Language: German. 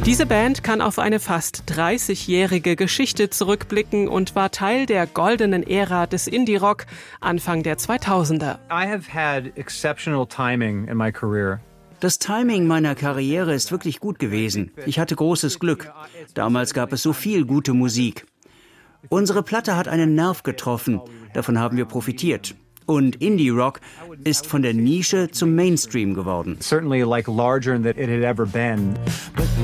Diese Band kann auf eine fast 30-jährige Geschichte zurückblicken und war Teil der goldenen Ära des Indie-Rock Anfang der 2000er. I have had exceptional timing in my career. Das Timing meiner Karriere ist wirklich gut gewesen. Ich hatte großes Glück. Damals gab es so viel gute Musik. Unsere Platte hat einen Nerv getroffen. Davon haben wir profitiert. Und Indie-Rock ist von der Nische zum Mainstream geworden. Certainly like larger than it had ever been.